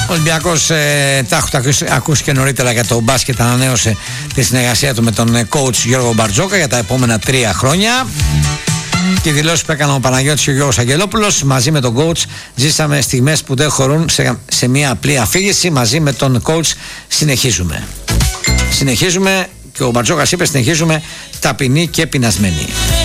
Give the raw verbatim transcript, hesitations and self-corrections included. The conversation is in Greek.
Ο Ολυμπιακός, ε, τα έχω ακούσει και νωρίτερα για το μπάσκετ, ανανέωσε τη συνεργασία του με τον coach Γιώργο Μπαρτζόκα για τα επόμενα τρία χρόνια. Και οι δηλώσεις που έκαναν ο Παναγιώτης και ο Γιώργος Αγγελόπουλος μαζί με τον coach, ζήσαμε στιγμές που δεν χωρούν σε, σε μια απλή αφήγηση. Μαζί με τον coach συνεχίζουμε. Συνεχίζουμε και ο Μπαρτζόκας είπε συνεχίζουμε ταπεινοί και πεινασμένοι.